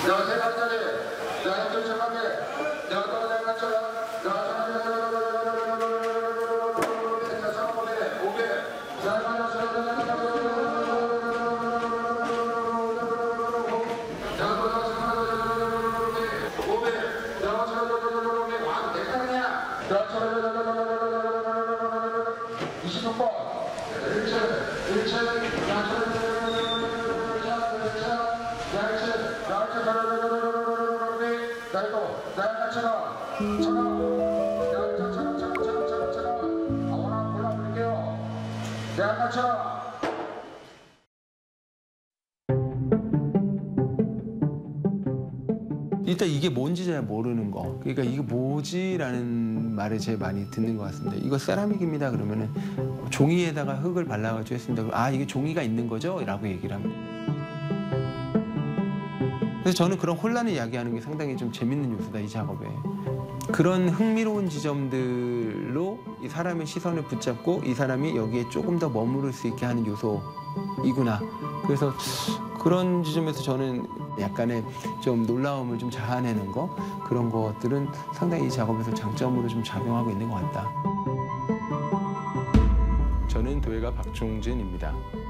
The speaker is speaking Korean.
세 가지짜리. 이쪽 정확하게. 또 내가 맞춰라. 일단 이게 뭔지 잘 모르는 거. 그러니까 이게 뭐지라는 말을 제일 많이 듣는 것 같습니다. 이거 세라믹입니다. 그러면은 종이에다가 흙을 발라가지고 했습니다. 아, 이게 종이가 있는 거죠? 라고 얘기를 합니다. 그래서 저는 그런 혼란을 야기하는 게 상당히 좀 재밌는 요소다, 이 작업에. 그런 흥미로운 지점들로 이 사람의 시선을 붙잡고 이 사람이 여기에 조금 더 머무를 수 있게 하는 요소이구나. 그래서 그런 지점에서 저는 약간의 좀 놀라움을 좀 자아내는 거, 그런 것들은 상당히 이 작업에서 장점으로 좀 작용하고 있는 것 같다. 저는 도예가 박종진입니다.